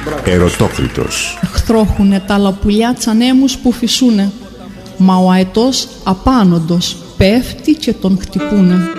Ερωτόκριτος. Χθρόχουνε τα λαπουλιά τσανέμους που φυσούνε, μα ο αετός απάνοντος πέφτει και τον χτυπούνε.